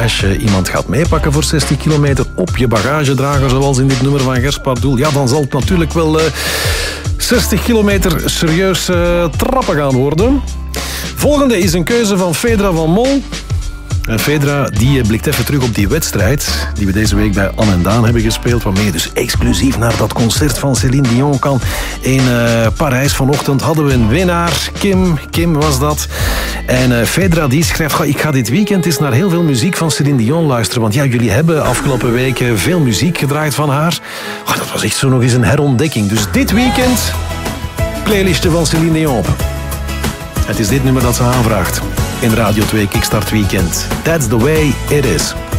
als je iemand gaat meepakken voor 60 kilometer op je bagagedrager, zoals in dit nummer van Gers Pardoel, ja, dan zal het natuurlijk wel 60 kilometer serieus trappen gaan worden. Volgende is een keuze van Fedra van Mol. En Fedra die blikt even terug op die wedstrijd die we deze week bij Anne en Daan hebben gespeeld, waarmee je dus exclusief naar dat concert van Céline Dion kan. In Parijs vanochtend hadden we een winnaar. Kim was dat. En Fedra die schrijft, ik ga dit weekend eens naar heel veel muziek van Céline Dion luisteren. Want ja, jullie hebben afgelopen weken veel muziek gedraaid van haar. Dat was echt zo nog eens een herontdekking. Dus dit weekend playlistje van Céline Dion op. Het is dit nummer dat ze aanvraagt in Radio 2 Kickstart Weekend. That's the way it is.